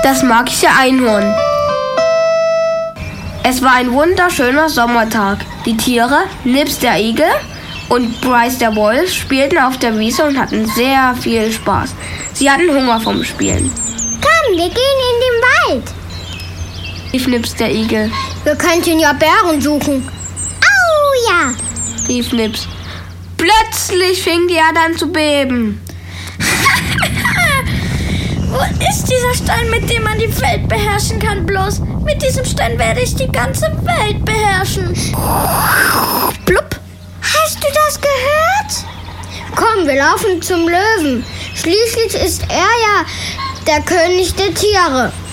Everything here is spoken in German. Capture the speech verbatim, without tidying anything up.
das magische Einhorn. Es war ein wunderschöner Sommertag. Die Tiere, Nips der Igel und Bryce der Wolf, spielten auf der Wiese und hatten sehr viel Spaß. Sie hatten Hunger vom Spielen. Komm, wir gehen in den Wald, rief Nips der Igel. Wir könnten ja Bären suchen. Oh ja, rief Nips. Plötzlich fing die Erde an zu beben. Wo ist dieser Stein, mit dem man die Welt beherrschen kann bloß? Mit diesem Stein werde ich die ganze Welt beherrschen. Blub. Hast du das gehört? Komm, wir laufen zum Löwen. Schließlich ist er ja der König der Tiere.